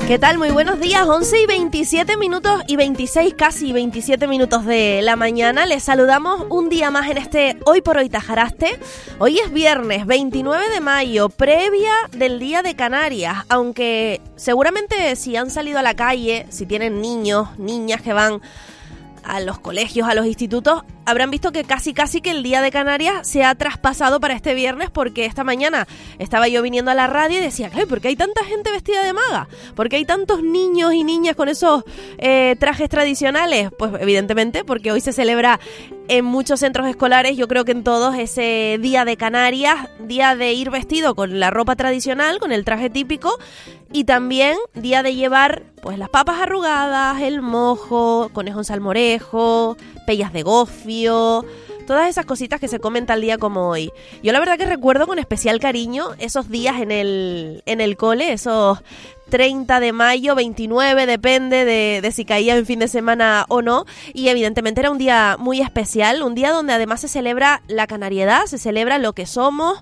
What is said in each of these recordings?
¿Qué tal? Muy buenos días, 11 y 27 minutos y 26, casi 27 minutos de la mañana. Les saludamos un día más en este Hoy por Hoy Tajaraste. Hoy es viernes 29 de mayo, previa del Día de Canarias, aunque seguramente si han salido a la calle, si tienen niños, niñas que van a los colegios, a los institutos, habrán visto que casi que el Día de Canarias se ha traspasado para este viernes, porque esta mañana estaba yo viniendo a la radio y decía, ¿por qué hay tanta gente vestida de maga? ¿Por qué hay tantos niños y niñas con esos trajes tradicionales? Pues evidentemente porque hoy se celebra en muchos centros escolares, yo creo que en todos, ese Día de Canarias, día de ir vestido con la ropa tradicional, con el traje típico, y también día de llevar pues las papas arrugadas, el mojo, conejo en salmorejo, pellas de gofio, todas esas cositas que se comen tal día como hoy. Yo la verdad que recuerdo con especial cariño esos días en el cole, esos 30 de mayo, 29, depende de si caía en fin de semana o no, y evidentemente era un día muy especial, un día donde además se celebra la canariedad, se celebra lo que somos,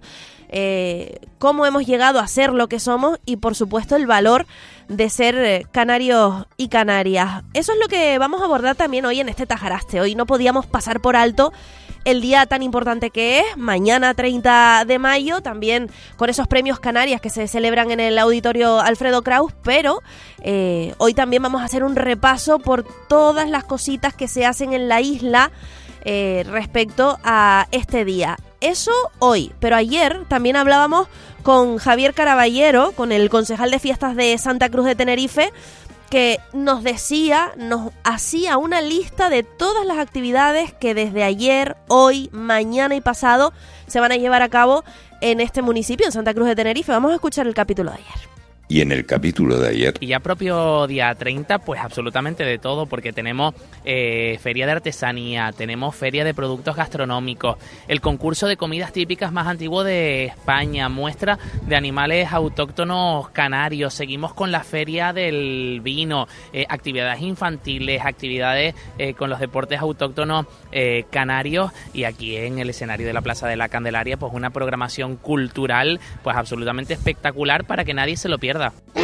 cómo hemos llegado a ser lo que somos y por supuesto el valor de ser canarios y canarias. Eso es lo que vamos a abordar también hoy en este Tajaraste. Hoy no podíamos pasar por alto el día tan importante que es, mañana 30 de mayo, también con esos premios Canarias que se celebran en el Auditorio Alfredo Kraus, pero hoy también vamos a hacer un repaso por todas las cositas que se hacen en la isla respecto a este día. Eso hoy, pero ayer también hablábamos con Javier Caraballero, con el concejal de fiestas de Santa Cruz de Tenerife, que nos hacía una lista de todas las actividades que desde ayer, hoy, mañana y pasado se van a llevar a cabo en este municipio, en Santa Cruz de Tenerife. Vamos a escuchar el capítulo de ayer. Y en el capítulo de ayer... Y ya propio día 30, pues absolutamente de todo, porque tenemos feria de artesanía, tenemos feria de productos gastronómicos, el concurso de comidas típicas más antiguo de España, muestra de animales autóctonos canarios, seguimos con la feria del vino, actividades infantiles, actividades con los deportes autóctonos canarios, y aquí en el escenario de la Plaza de la Candelaria, pues una programación cultural pues absolutamente espectacular para que nadie se lo pierda.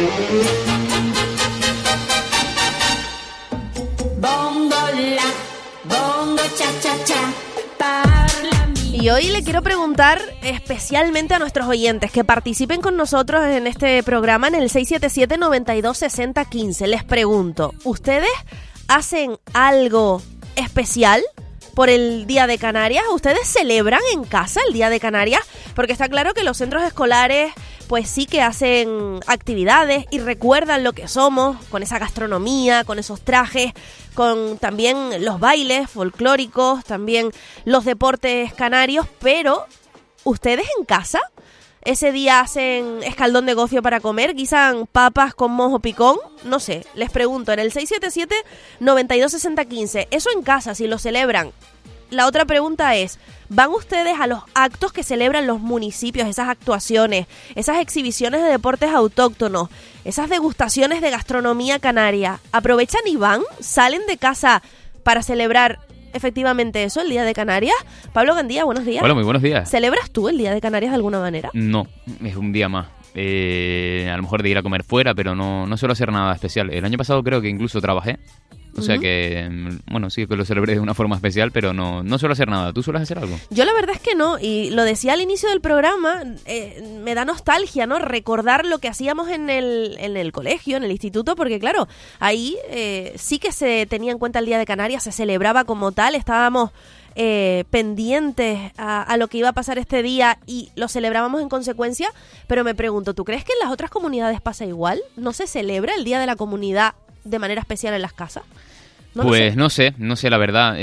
Y hoy le quiero preguntar especialmente a nuestros oyentes que participen con nosotros en este programa en el 677 92 60 15. Les pregunto, ¿ustedes hacen algo especial por el Día de Canarias? ¿Ustedes celebran en casa el Día de Canarias? Porque está claro que los centros escolares pues sí que hacen actividades y recuerdan lo que somos, con esa gastronomía, con esos trajes, con también los bailes folclóricos, también los deportes canarios, pero ¿ustedes en casa ese día hacen escaldón de gofio para comer? ¿Guisan papas con mojo picón? No sé, les pregunto en el 677 92 60 15. Eso en casa, si lo celebran. La otra pregunta es, ¿van ustedes a los actos que celebran los municipios, esas actuaciones, esas exhibiciones de deportes autóctonos, esas degustaciones de gastronomía canaria? ¿Aprovechan y van? ¿Salen de casa para celebrar efectivamente eso, el Día de Canarias? Pablo Gandía, buenos días. Hola, muy buenos días. ¿Celebras tú el Día de Canarias de alguna manera? No, es un día más. A lo mejor de ir a comer fuera, pero no suelo hacer nada especial. El año pasado creo que incluso trabajé. O sea que, bueno, sí que lo celebré de una forma especial, pero no suelo hacer nada. ¿Tú sueles hacer algo? Yo la verdad es que no, y lo decía al inicio del programa, me da nostalgia, ¿no? Recordar lo que hacíamos en el colegio, en el instituto, porque claro, ahí sí que se tenía en cuenta el Día de Canarias, se celebraba como tal, estábamos pendientes a lo que iba a pasar este día y lo celebrábamos en consecuencia, pero me pregunto, ¿tú crees que en las otras comunidades pasa igual? ¿No se celebra el Día de la Comunidad de manera especial en las casas? Pues no sé la verdad.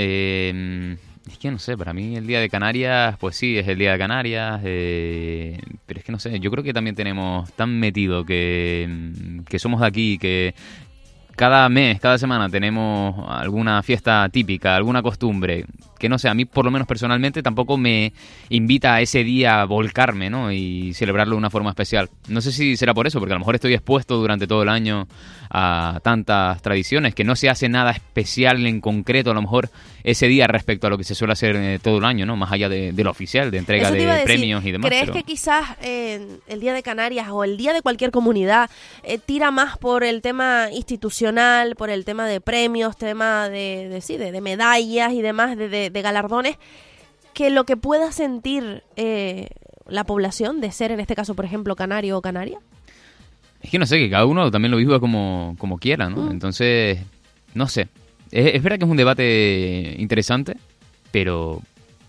Es que no sé, para mí el Día de Canarias, pues sí, es el Día de Canarias, pero es que no sé, yo creo que también tenemos tan metido que somos de aquí, que cada mes, cada semana tenemos alguna fiesta típica, alguna costumbre que no sé, a mí por lo menos personalmente tampoco me invita a ese día a volcarme, ¿no? Y celebrarlo de una forma especial. No sé si será por eso, porque a lo mejor estoy expuesto durante todo el año a tantas tradiciones, que no se hace nada especial en concreto a lo mejor ese día respecto a lo que se suele hacer todo el año, ¿no? Más allá de lo oficial, de entrega de premios y demás. ¿Crees que quizás el Día de Canarias o el día de cualquier comunidad tira más por el tema institucional, por el tema de premios, tema de medallas y demás, de galardones, que lo que pueda sentir la población de ser, en este caso, por ejemplo, canario o canaria? Es que no sé, que cada uno también lo viva como quiera, ¿no? Entonces, no sé. Es verdad que es un debate interesante, pero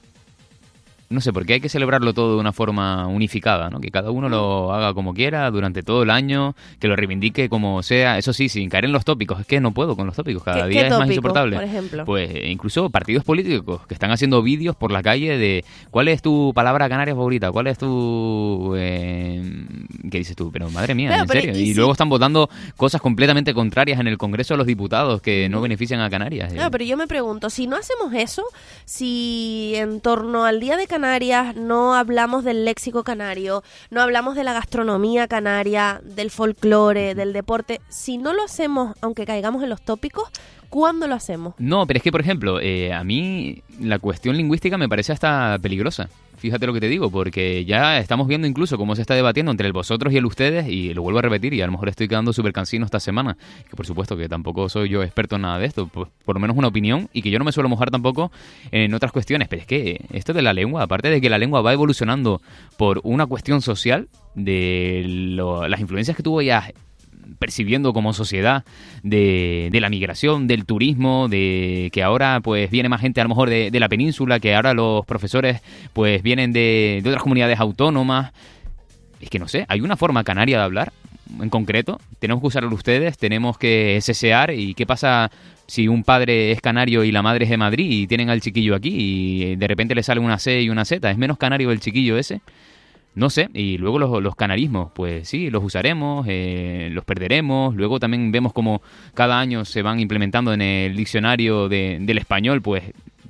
no sé, porque hay que celebrarlo todo de una forma unificada, ¿no? Que cada uno lo haga como quiera durante todo el año, que lo reivindique como sea. Eso sí, sin caer en los tópicos. Es que no puedo con los tópicos. Cada día es más insoportable. Por ejemplo? Pues incluso partidos políticos que están haciendo vídeos por la calle de ¿cuál es tu palabra canaria favorita? ¿Cuál es tu... ¿Qué dices tú? Pero madre mía, claro, ¿en serio? Y luego están votando cosas completamente contrarias en el Congreso de los Diputados que no benefician a Canarias. No, pero yo me pregunto, si no hacemos eso, si en torno al Día de Canarias no hablamos del léxico canario, no hablamos de la gastronomía canaria, del folclore, del deporte, si no lo hacemos, aunque caigamos en los tópicos, ¿cuándo lo hacemos? No, pero es que, por ejemplo, a mí la cuestión lingüística me parece hasta peligrosa. Fíjate lo que te digo, porque ya estamos viendo incluso cómo se está debatiendo entre el vosotros y el ustedes, y lo vuelvo a repetir, y a lo mejor estoy quedando súper cansino esta semana, que por supuesto que tampoco soy yo experto en nada de esto, pues por lo menos una opinión, y que yo no me suelo mojar tampoco en otras cuestiones, pero es que esto de la lengua, aparte de que la lengua va evolucionando por una cuestión social, de las influencias que tuvo ya percibiendo como sociedad de la migración, del turismo, de que ahora pues viene más gente a lo mejor de la península, que ahora los profesores pues vienen de otras comunidades autónomas. Es que no sé, hay una forma canaria de hablar en concreto, tenemos que usarlo ustedes, tenemos que sesear. ¿Y qué pasa si un padre es canario y la madre es de Madrid y tienen al chiquillo aquí y de repente le sale una C y una Z? ¿Es menos canario el chiquillo ese? No sé, y luego los canarismos, pues sí, los usaremos, los perderemos. Luego también vemos como cada año se van implementando en el diccionario del español, pues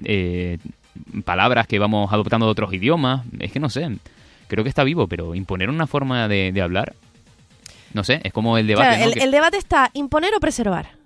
palabras que vamos adoptando de otros idiomas. Es que no sé, creo que está vivo, pero imponer una forma de hablar, no sé, es como el debate. Claro, ¿no? el debate está, ¿imponer o preservar?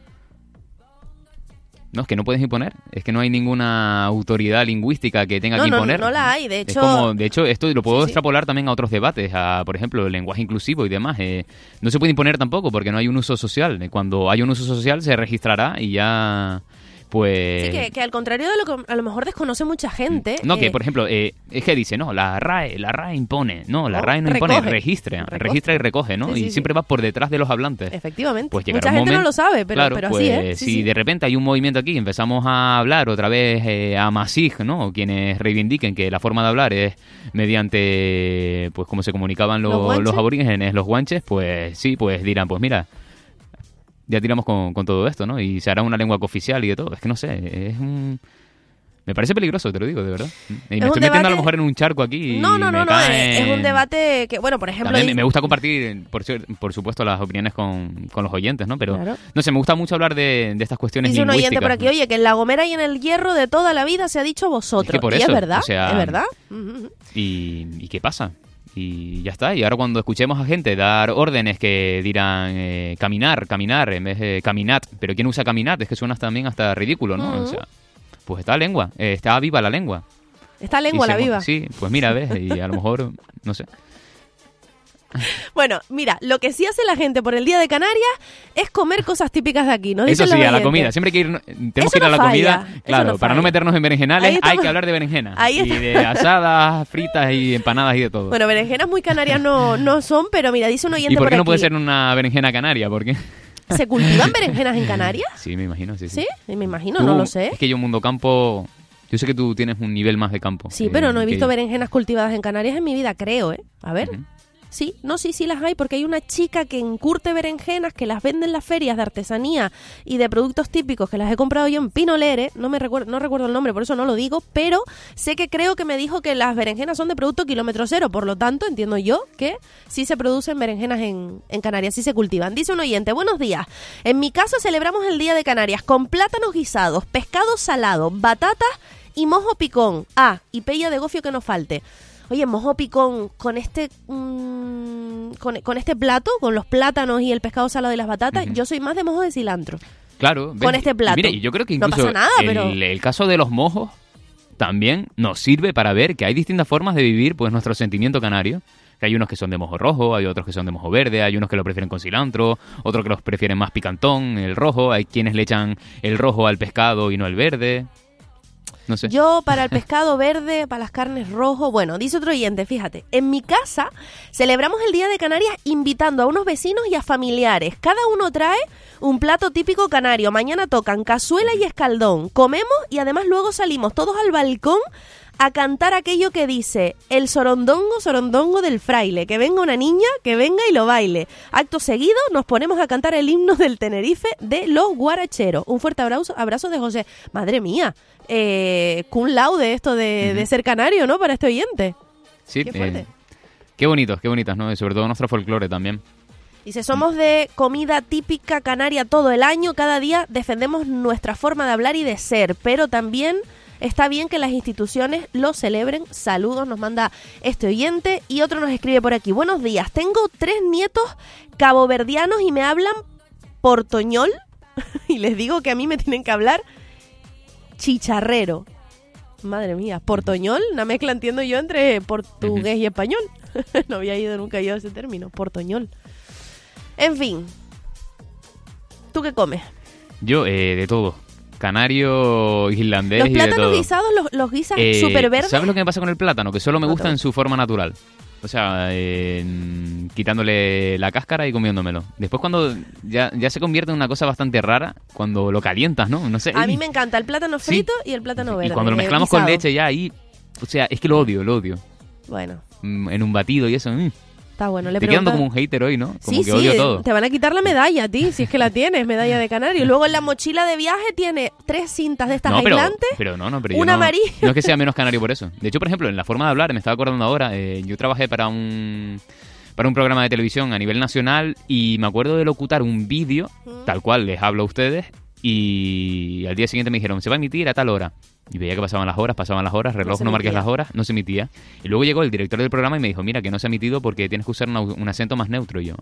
No, es que no puedes imponer. Es que no hay ninguna autoridad lingüística que tenga que imponer. No la hay, de hecho... De hecho, esto lo puedo extrapolar también a otros debates, por ejemplo, el lenguaje inclusivo y demás. No se puede imponer tampoco porque no hay un uso social. Cuando hay un uso social se registrará y ya... Pues... Sí, que al contrario de lo que a lo mejor desconoce mucha gente... No, que por ejemplo, es que dice, no, la RAE impone. No, la RAE no impone, registra y recoge, ¿no? Sí, y siempre va por detrás de los hablantes. Efectivamente. Pues mucha gente no lo sabe, pero, claro, pero pues, así es. Si de repente hay un movimiento aquí y empezamos a hablar otra vez a Masig, ¿no? Quienes reivindiquen que la forma de hablar es mediante, pues como se comunicaban los aborígenes, los guanches, pues sí, pues dirán, pues mira... Ya tiramos con todo esto, ¿no? Y se hará una lengua cooficial y de todo. Es que no sé, me parece peligroso, te lo digo, de verdad. Y me estoy metiendo a lo mejor en un charco aquí. No, es un debate que, bueno, por ejemplo... También me gusta compartir, por supuesto, las opiniones con los oyentes, ¿no? Pero, claro. No sé, me gusta mucho hablar de estas cuestiones lingüísticas. Dice un oyente por aquí, oye, que en La Gomera y en El Hierro de toda la vida se ha dicho vosotros. Es que por eso, y es verdad, o sea, es verdad. ¿Y qué pasa? Y ya está. Y ahora cuando escuchemos a gente dar órdenes que dirán caminar en vez de caminat, pero ¿quién usa caminat? Es que suena también hasta ridículo, ¿no? O sea, pues está viva la lengua. Está lengua la viva. Sí, pues mira, ves, y a lo mejor, no sé. Bueno, mira, lo que sí hace la gente por el Día de Canarias es comer cosas típicas de aquí, ¿no? Eso sí, a la comida. Siempre tenemos que ir a la comida. Claro, para no meternos en berenjenales hay que hablar de berenjenas. Y de asadas, fritas y empanadas y de todo. Bueno, berenjenas muy canarias no son, pero mira, dice un oyente por aquí. ¿Y por qué no puede ser una berenjena canaria? ¿Por qué? ¿Se cultivan berenjenas en Canarias? Sí, me imagino, sí. ¿Sí? Me imagino, no lo sé. Es que yo mundo campo... Yo sé que tú tienes un nivel más de campo. Sí, pero no he visto berenjenas cultivadas en Canarias en mi vida, creo, ¿eh? A ver... Sí, sí las hay, porque hay una chica que encurte berenjenas, que las vende en las ferias de artesanía y de productos típicos, que las he comprado yo en Pinolere, no recuerdo el nombre, por eso no lo digo, pero creo que me dijo que las berenjenas son de producto kilómetro cero, por lo tanto entiendo yo que sí se producen berenjenas en Canarias, sí se cultivan. Dice un oyente, buenos días, en mi casa celebramos el Día de Canarias con plátanos guisados, pescado salado, batatas Y mojo picón. Y pella de gofio que no falte. Oye, mojo picón con este con este plato, con los plátanos y el pescado salado y las batatas, yo soy más de mojo de cilantro. Claro. Con este plato. Mire, yo creo que incluso no pasa nada, pero el caso de los mojos también nos sirve para ver que hay distintas formas de vivir pues nuestro sentimiento canario. Que hay unos que son de mojo rojo, hay otros que son de mojo verde, hay unos que lo prefieren con cilantro, otros que los prefieren más picantón, el rojo, hay quienes le echan el rojo al pescado y no el verde. No sé. Yo para el pescado verde, para las carnes rojo, bueno, dice otro oyente, fíjate, en mi casa celebramos el Día de Canarias invitando a unos vecinos y a familiares. Cada uno trae un plato típico canario. Mañana tocan cazuela y escaldón. Comemos y además luego salimos todos al balcón a cantar aquello que dice el sorondongo del fraile, que venga una niña, que venga y lo baile. Acto seguido nos ponemos a cantar el himno del Tenerife de los guaracheros. Un fuerte abrazo de José. Madre mía, cum laude esto de ser canario, ¿no? Para este oyente. Sí, qué fuerte. Qué bonitas, ¿no? Y sobre todo nuestro folclore también. Dice, somos de comida típica canaria todo el año, cada día defendemos nuestra forma de hablar y de ser, pero también está bien que las instituciones lo celebren. Saludos, nos manda este oyente. Y otro nos escribe por aquí. Buenos días, tengo 3 nietos caboverdianos y me hablan portoñol. Y les digo que a mí me tienen que hablar chicharrero. Madre mía, portoñol, una mezcla entiendo yo entre portugués y español. No había ido nunca yo a ese término, portoñol. En fin, ¿tú qué comes? Yo, de todo. Canario, irlandés los y de todo. Los plátanos guisados los guisas súper verdes. ¿Sabes lo que me pasa con el plátano? Que solo me gusta en su forma natural. O sea, quitándole la cáscara y comiéndomelo. Después cuando ya se convierte en una cosa bastante rara, cuando lo calientas, ¿no? No sé. A mí me encanta el plátano frito y el plátano verde. Y cuando lo mezclamos guisado. con leche ya ahí... O sea, es que lo odio. Bueno. En un batido y eso... Está bueno. Te quedando como un hater hoy, ¿no? Como sí, que odio todo. Te van a quitar la medalla a ti, si es que la tienes, medalla de canario. Luego en la mochila de viaje tiene 3 cintas de estas aislantes. Pero una amarilla. No es que sea menos canario por eso. De hecho, por ejemplo, en la forma de hablar, me estaba acordando ahora, yo trabajé para un programa de televisión a nivel nacional y me acuerdo de locutar un vídeo, tal cual les hablo a ustedes, y al día siguiente me dijeron, se va a emitir a tal hora. Y veía que pasaban las horas, reloj no marques las horas, no se emitía. Y luego llegó el director del programa y me dijo, mira, que no se ha emitido porque tienes que usar un acento más neutro. Y yo,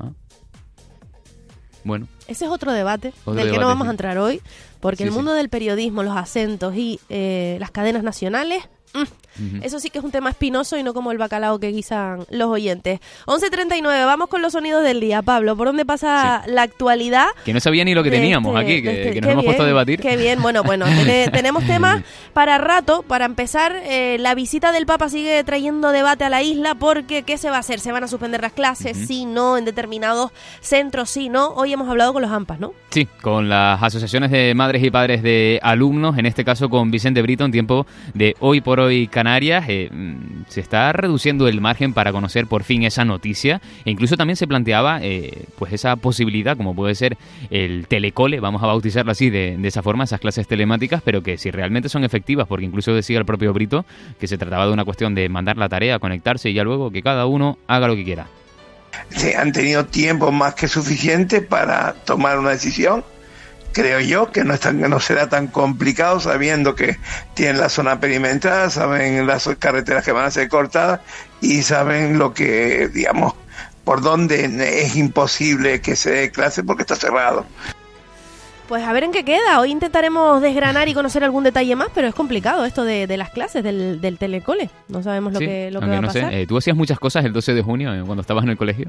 Bueno. Ese es otro debate del que no vamos a entrar hoy, porque el mundo del periodismo, los acentos y las cadenas nacionales... Eso sí que es un tema espinoso y no como el bacalao que guisan los oyentes. 11:39, vamos con los sonidos del día. Pablo, ¿por dónde pasa la actualidad? Que no sabía ni lo que teníamos aquí, que nos hemos puesto a debatir. Qué bien, bueno, tenemos temas para rato. Para empezar, la visita del Papa sigue trayendo debate a la isla porque ¿qué se va a hacer? ¿Se van a suspender las clases? Sí, no, en determinados centros, sí, no. Hoy hemos hablado con los AMPAs, ¿no? Sí, con las asociaciones de madres y padres de alumnos, en este caso con Vicente Brito, en tiempo de Hoy por Hoy Canarias. Se está reduciendo el margen para conocer por fin esa noticia e incluso también se planteaba pues esa posibilidad, como puede ser el telecole, vamos a bautizarlo así de esa forma, esas clases telemáticas, pero que si realmente son efectivas, porque incluso decía el propio Brito que se trataba de una cuestión de mandar la tarea, conectarse y ya luego que cada uno haga lo que quiera. Sí, han tenido tiempo más que suficiente para tomar una decisión. Creo yo que no será tan complicado, sabiendo que tienen la zona perimetral, saben las carreteras que van a ser cortadas y saben lo que, digamos, por dónde es imposible que se dé clase porque está cerrado. Pues a ver en qué queda. Hoy intentaremos desgranar y conocer algún detalle más, pero es complicado esto de las clases, del telecole. No sabemos lo que va a pasar. ¿Tú hacías muchas cosas el 12 de junio cuando estabas en el colegio?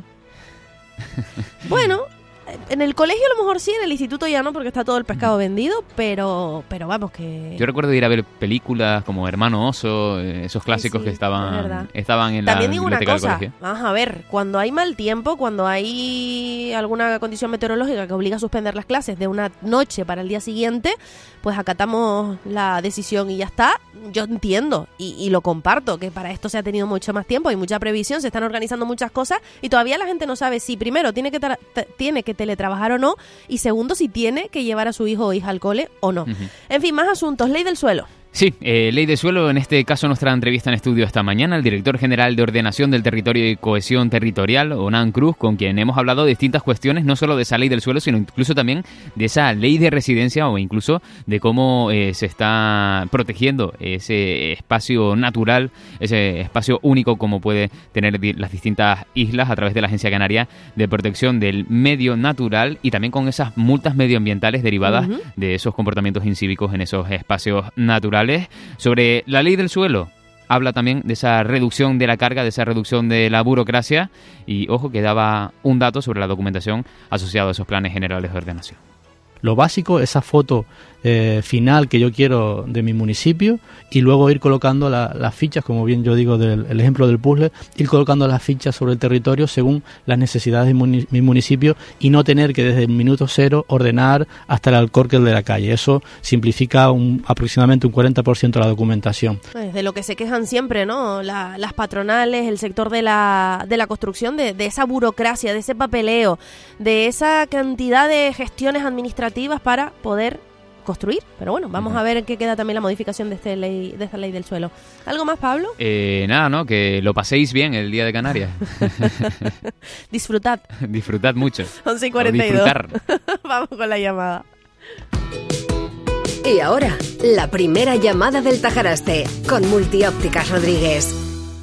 Bueno... En el colegio a lo mejor sí, en el instituto ya no, porque está todo el pescado vendido, pero vamos que... Yo recuerdo de ir a ver películas como Hermano Oso, esos clásicos que estaban en la biblioteca del colegio. Vamos a ver, cuando hay mal tiempo, cuando hay alguna condición meteorológica que obliga a suspender las clases de una noche para el día siguiente, pues acatamos la decisión y ya está. Yo entiendo y lo comparto, que para esto se ha tenido mucho más tiempo, hay mucha previsión, se están organizando muchas cosas y todavía la gente no sabe si primero tiene que teletrabajar o no, y segundo, si tiene que llevar a su hijo o hija al cole o no. En fin, más asuntos. Ley del suelo. Sí, ley de suelo, en este caso nuestra entrevista en estudio esta mañana, el director general de Ordenación del Territorio y Cohesión Territorial, Onan Cruz, con quien hemos hablado de distintas cuestiones, no solo de esa ley del suelo, sino incluso también de esa ley de residencia o incluso de cómo se está protegiendo ese espacio natural, ese espacio único como puede tener las distintas islas a través de la Agencia Canaria de Protección del Medio Natural y también con esas multas medioambientales derivadas de esos comportamientos incívicos en esos espacios naturales. Sobre la ley del suelo, habla también de esa reducción de la carga, de esa reducción de la burocracia y, ojo, que daba un dato sobre la documentación asociada a esos planes generales de ordenación. Lo básico, esa foto final que yo quiero de mi municipio y luego ir colocando las fichas, como bien yo digo el ejemplo del puzzle, ir colocando las fichas sobre el territorio según las necesidades de mi municipio y no tener que desde el minuto cero ordenar hasta el alcorque de la calle. Eso simplifica aproximadamente un 40% la documentación. De lo que se quejan siempre, ¿no? Las patronales, el sector de la construcción, de esa burocracia, de ese papeleo, de esa cantidad de gestiones administrativas para poder construir, pero bueno, vamos a ver en qué queda también la modificación de esta ley del suelo. ¿Algo más, Pablo? Nada, ¿no? Que lo paséis bien el día de Canarias. Disfrutad. Disfrutad mucho. 11:42. Vamos con la llamada. Y ahora, la primera llamada del Tajaraste, con Multiópticas Rodríguez.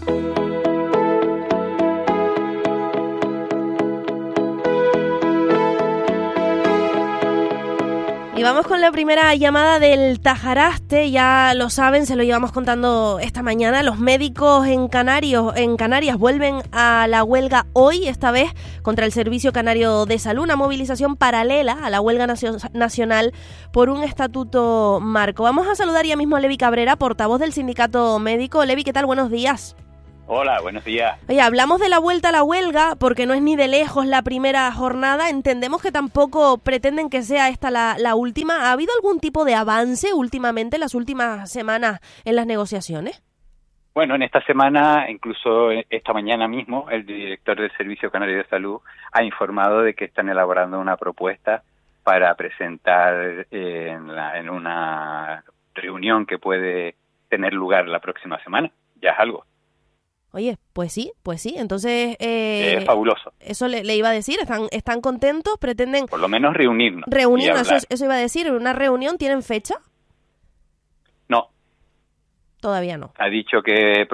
Y vamos con la primera llamada del Tajaraste, ya lo saben, se lo llevamos contando esta mañana. Los médicos en Canarias vuelven a la huelga hoy, esta vez contra el Servicio Canario de Salud, una movilización paralela a la huelga nacional por un estatuto marco. Vamos a saludar ya mismo a Levi Cabrera, portavoz del sindicato médico. Levi, ¿qué tal? Buenos días. Hola, buenos días. Oye, hablamos de la vuelta a la huelga porque no es ni de lejos la primera jornada. Entendemos que tampoco pretenden que sea esta la última. ¿Ha habido algún tipo de avance últimamente, en las últimas semanas, en las negociaciones? Bueno, en esta semana, incluso esta mañana mismo, el director del Servicio Canario de Salud ha informado de que están elaborando una propuesta para presentar en una reunión que puede tener lugar la próxima semana. Ya es algo. Oye, pues sí, entonces... es fabuloso. Eso le iba a decir, están contentos, pretenden... Por lo menos reunirnos. Eso iba a decir, ¿una reunión tienen fecha? No. Todavía no. Ha dicho que